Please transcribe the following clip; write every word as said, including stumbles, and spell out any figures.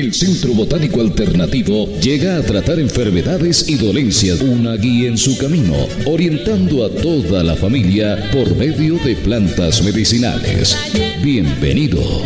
El Centro Botánico Alternativo llega a tratar enfermedades y dolencias, una guía en su camino, orientando a toda la familia por medio de plantas medicinales. Bienvenido.